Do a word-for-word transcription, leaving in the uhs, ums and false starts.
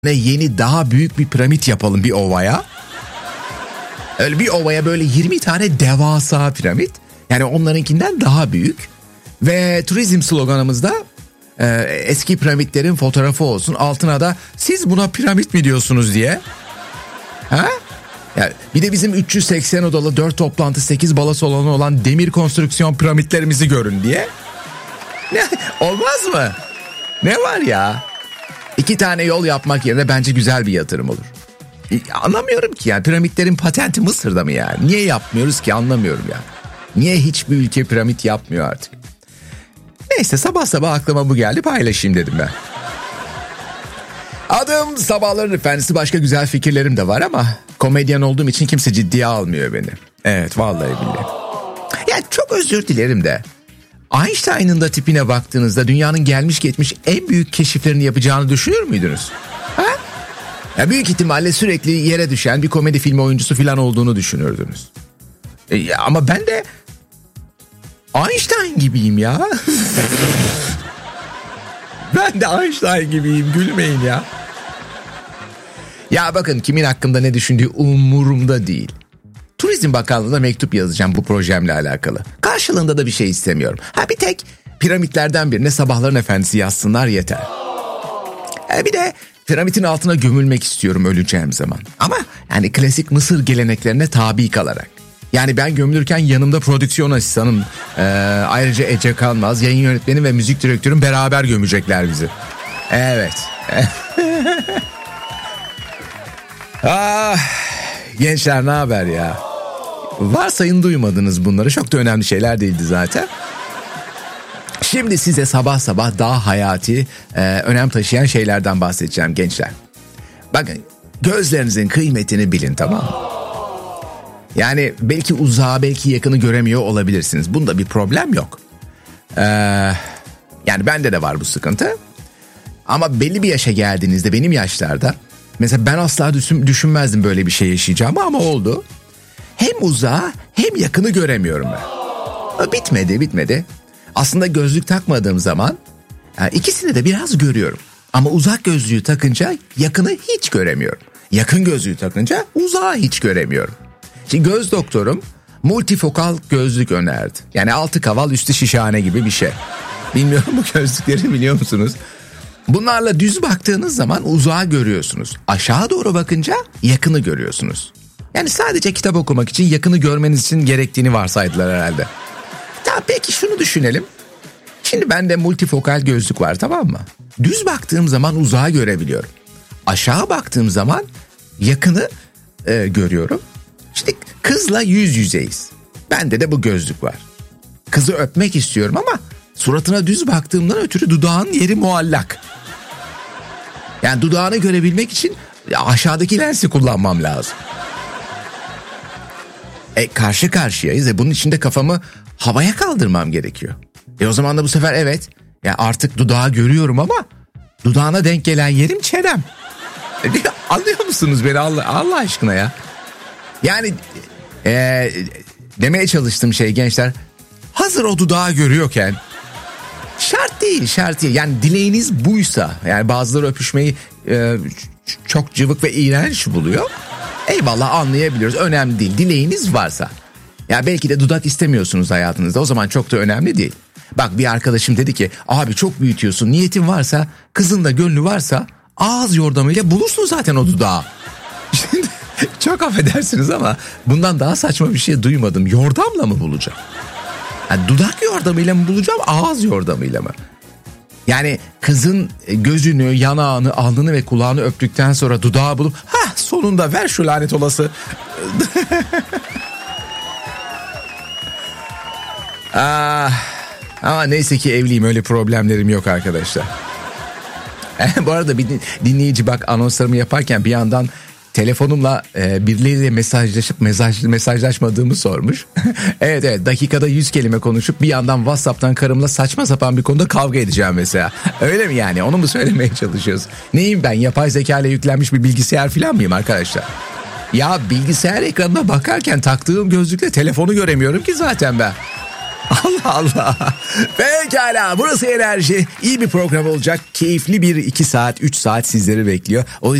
yeni daha büyük bir piramit yapalım bir ovaya. Öyle bir ovaya böyle yirmi tane devasa piramit. Yani onlarınkinden daha büyük. Ve turizm sloganımızda e, eski piramitlerin fotoğrafı olsun. Altına da siz buna piramit mi diyorsunuz diye. Ha? Yani bir de bizim üç yüz seksen odalı dört toplantı sekiz balo salonu olan demir konstrüksiyon piramitlerimizi görün diye. Ne? Olmaz mı? Ne var ya? İki tane yol yapmak yerine bence güzel bir yatırım olur. Anlamıyorum ki yani piramitlerin patenti Mısır'da mı yani? Niye yapmıyoruz ki anlamıyorum yani. Niye hiçbir ülke piramit yapmıyor artık? Neyse sabah sabah aklıma bu geldi, paylaşayım dedim ben. Adım Sabahların Efendisi, başka güzel fikirlerim de var ama komedyen olduğum için kimse ciddiye almıyor beni. Evet vallahi billahi. Yani çok özür dilerim de Einstein'ın da tipine baktığınızda dünyanın gelmiş geçmiş en büyük keşiflerini yapacağını düşünür müydünüz? Ha? Ya büyük ihtimalle sürekli yere düşen bir komedi filmi oyuncusu falan olduğunu düşünürdünüz. E, ama ben de Einstein gibiyim ya. Ben de Einstein gibiyim, gülmeyin ya. Ya bakın, kimin hakkında ne düşündüğü umurumda değil. Turizm Bakanlığı'na mektup yazacağım bu projemle alakalı. Karşılığında da bir şey istemiyorum. Ha bir tek piramitlerden birine Sabahların Efendisi yazsınlar yeter. Ha bir de piramidin altına gömülmek istiyorum öleceğim zaman. Ama yani klasik Mısır geleneklerine tabi kalarak. Yani ben gömülürken yanımda prodüksiyon asistanım, ee, ayrıca Ece Kalmaz, yayın yönetmeni ve müzik direktörüm beraber gömecekler bizi. Evet. Ah, gençler ne haber ya? Varsayın duymadınız bunları, çok da önemli şeyler değildi zaten. Şimdi size sabah sabah daha hayati, e, önem taşıyan şeylerden bahsedeceğim gençler. Bakın, gözlerinizin kıymetini bilin, tamam mı? Yani belki uzağı belki yakını göremiyor olabilirsiniz. Bunda bir problem yok. Ee, yani bende de var bu sıkıntı. Ama belli bir yaşa geldiğinizde, benim yaşlarda, mesela ben asla düşün, düşünmezdim böyle bir şey yaşayacağımı ama oldu. Hem uzağı hem yakını göremiyorum ben. Bitmedi bitmedi. Aslında gözlük takmadığım zaman yani ikisini de biraz görüyorum. Ama uzak gözlüğü takınca yakını hiç göremiyorum. Yakın gözlüğü takınca uzağı hiç göremiyorum. Şimdi göz doktorum multifokal gözlük önerdi. Yani altı kaval üstü şişhane gibi bir şey. Bilmiyorum bu gözlükleri biliyor musunuz? Bunlarla düz baktığınız zaman uzağı görüyorsunuz. Aşağı doğru bakınca yakını görüyorsunuz. Yani sadece kitap okumak için yakını görmeniz için gerektiğini varsaydılar herhalde. Tamam, peki şunu düşünelim. Şimdi bende multifokal gözlük var, tamam mı? Düz baktığım zaman uzağı görebiliyorum. Aşağı baktığım zaman yakını e, görüyorum. İşte kızla yüz yüzeyiz. Bende de bu gözlük var. Kızı öpmek istiyorum ama suratına düz baktığımdan ötürü dudağın yeri muallak. Yani dudağını görebilmek için aşağıdaki lensi kullanmam lazım. E karşı karşıyayız. E bunun için de kafamı havaya kaldırmam gerekiyor. E o zaman da bu sefer evet, ya artık dudağı görüyorum ama dudağına denk gelen yerim çenem. E, anlıyor musunuz beni Allah, Allah aşkına ya? Yani e, demeye çalıştığım şey gençler, hazır o dudağı görüyorken, şart değil şart değil yani dileğiniz buysa, yani bazıları öpüşmeyi e, çok cıvık ve iğrenç buluyor. Eyvallah, anlayabiliyoruz, önemli değil, dileğiniz varsa. Ya belki de dudak istemiyorsunuz hayatınızda, o zaman çok da önemli değil. Bak, bir arkadaşım dedi ki abi çok büyütüyorsun, niyetin varsa, kızın da gönlü varsa ağız yordamıyla bulursun zaten o dudağı. Şimdi çok affedersiniz ama bundan daha saçma bir şey duymadım. Yordamla mı bulacağım? Yani dudak yordamıyla mı bulacağım, ağız yordamıyla mı? Yani kızın gözünü, yanağını, alnını ve kulağını öptükten sonra dudağı bulup hah sonunda ver şu lanet olası. ah, ama neyse ki evliyim, öyle problemlerim yok arkadaşlar. Bu arada bir dinleyici bak, anonslarımı yaparken bir yandan telefonumla e, birileriyle mesajlaşıp mesaj, mesajlaşmadığımı sormuş. evet evet dakikada yüz kelime konuşup bir yandan WhatsApp'tan karımla saçma sapan bir konuda kavga edeceğim mesela. Öyle mi yani, onu mu söylemeye çalışıyoruz? Neyim ben, yapay zeka ile yüklenmiş bir bilgisayar falan mıyım arkadaşlar? Ya bilgisayar ekranına bakarken taktığım gözlükle telefonu göremiyorum ki zaten ben. Allah Allah. Pekala, burası Enerji. İyi bir program olacak. Keyifli bir iki saat üç saat sizleri bekliyor. O